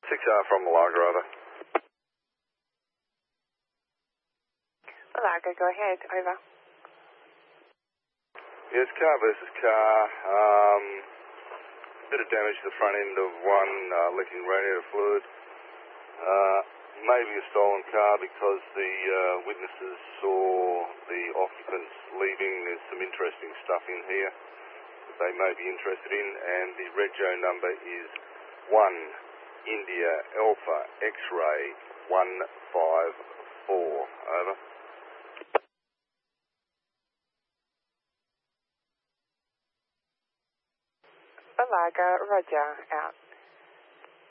6R from Malaga, over. Malaga, go ahead, over. Yes, car versus car. Bit of damage to the front end of one, leaking radiator fluid. Maybe a stolen car because the witnesses saw the occupants leaving. There's some interesting stuff in here that they may be interested in, and the rego number is 1 India Alpha X-ray 154. Over. Malaga, roger, out.